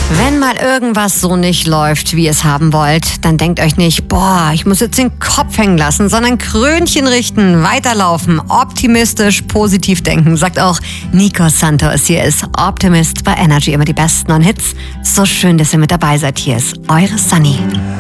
Wenn mal irgendwas so nicht läuft, wie ihr es haben wollt, dann denkt euch nicht, boah, ich muss jetzt den Kopf hängen lassen, sondern Krönchen richten, weiterlaufen, optimistisch, positiv denken, sagt auch Nico Santos. Hier ist Optimist bei Energy, immer die besten neuen Hits. So schön, dass ihr mit dabei seid. Hier ist eure Sunny.